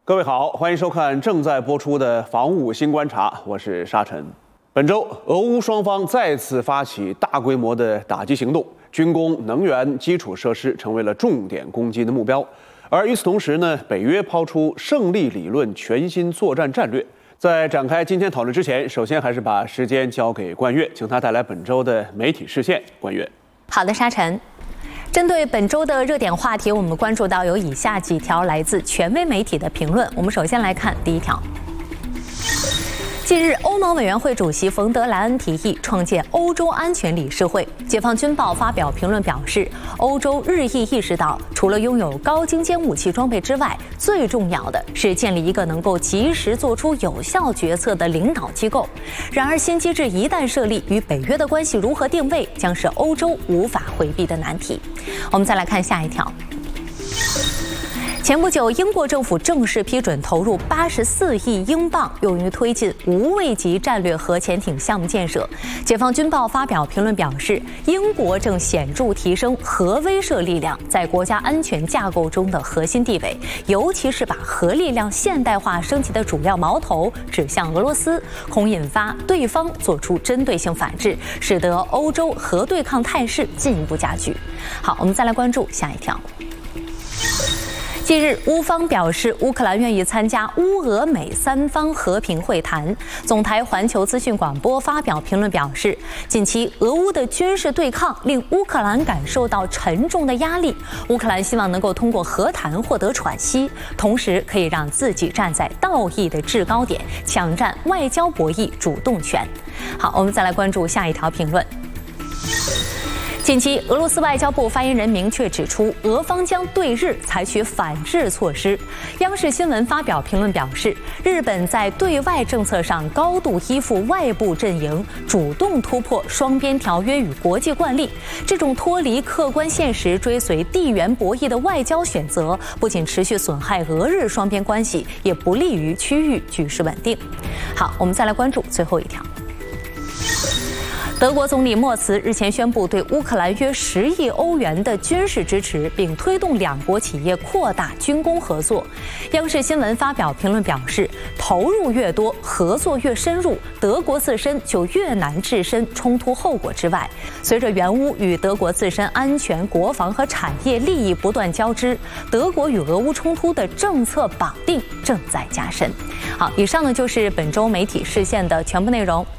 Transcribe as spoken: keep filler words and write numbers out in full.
各位好，欢迎收看正在播出的《防务新观察》，我是沙尘。本周，俄乌双方再次发起大规模的打击行动，军工、能源、基础设施成为了重点攻击的目标。而与此同时呢，北约抛出胜利理论全新作战战略。在展开今天讨论之前，首先还是把时间交给冠岳，请他带来本周的媒体视线。冠岳， 好的，沙尘。针对本周的热点话题，我们关注到有以下几条来自权威媒体的评论。我们首先来看第一条。近日，欧盟委员会主席冯德莱恩提议创建欧洲安全理事会。解放军报发表评论表示，欧洲日益意识到，除了拥有高精尖武器装备之外，最重要的是建立一个能够及时做出有效决策的领导机构。然而，新机制一旦设立，与北约的关系如何定位，将是欧洲无法回避的难题。我们再来看下一条。前不久，英国政府正式批准投入八十四亿英镑，用于推进无畏级战略核潜艇项目建设。解放军报发表评论表示，英国正显著提升核威慑力量在国家安全架构中的核心地位，尤其是把核力量现代化升级的主要矛头指向俄罗斯，恐引发对方做出针对性反制，使得欧洲核对抗态势进一步加剧。好，我们再来关注下一条。近日，乌方表示，乌克兰愿意参加乌俄美三方和平会谈。总台环球资讯广播发表评论表示，近期俄乌的军事对抗令乌克兰感受到沉重的压力，乌克兰希望能够通过和谈获得喘息，同时可以让自己站在道义的制高点，抢占外交博弈主动权。好，我们再来关注下一条评论。近期，俄罗斯外交部发言人明确指出，俄方将对日采取反制措施。央视新闻发表评论表示，日本在对外政策上高度依附外部阵营，主动突破双边条约与国际惯例。这种脱离客观现实、追随地缘博弈的外交选择，不仅持续损害俄日双边关系，也不利于区域局势稳定。好，我们再来关注最后一条。德国总理默茨日前宣布对乌克兰约十亿欧元的军事支持，并推动两国企业扩大军工合作。央视新闻发表评论表示，投入越多，合作越深入，德国自身就越难置身冲突后果之外。随着援乌与德国自身安全、国防和产业利益不断交织，德国与俄乌冲突的政策绑定正在加深。好，以上呢就是本周媒体视线的全部内容。